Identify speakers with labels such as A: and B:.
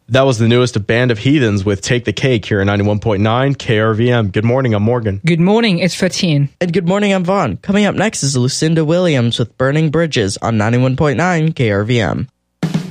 A: That was the newest of Band of Heathens with Take the Cake here at 91.9 KRVM. Good morning, I'm Morgan.
B: Good morning, it's Fatin.
C: And good morning, I'm Vaughn. Coming up next is Lucinda Williams with Burning Bridges on 91.9 KRVM.